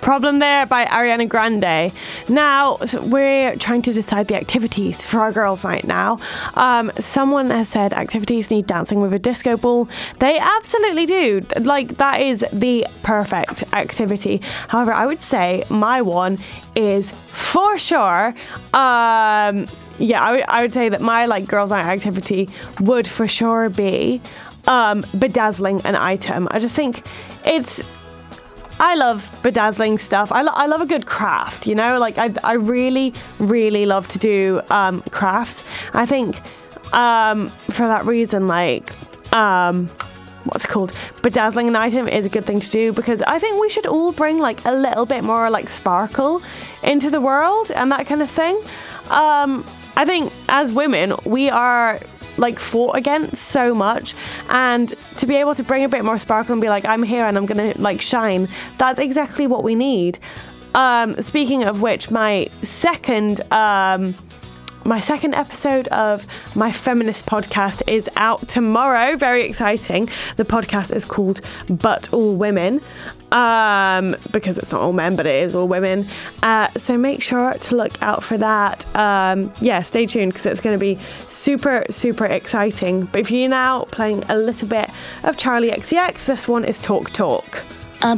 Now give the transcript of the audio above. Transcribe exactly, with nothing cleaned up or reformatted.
Problem There by Ariana Grande. Now, so we're trying to decide the activities for our girls' night now. Um, someone has said activities need dancing with a disco ball. They absolutely do. Like, that is the perfect activity. However, I would say my one is for sure... Um, yeah, I would, I would say that my like girls' night activity would for sure be um, bedazzling an item. I just think it's... I love bedazzling stuff. I, lo- I love a good craft, you know? Like, I, I really, really love to do um, crafts. I think um, for that reason, like... Um, what's it called? Bedazzling an item is a good thing to do, because I think we should all bring like a little bit more like sparkle into the world and that kind of thing. Um, I think as women, we are like fought against so much, and to be able to bring a bit more sparkle and be like, I'm here and I'm gonna like shine, that's exactly what we need. Um, speaking of which, my second um, my second episode of my feminist podcast is out tomorrow. Very exciting. The podcast is called But All Women, um, because it's not all men, but it is all women. Uh, so make sure to look out for that. Um, yeah, stay tuned, because it's going to be super, super exciting. But if you're now playing a little bit of Charlie X C X, this one is Talk Talk.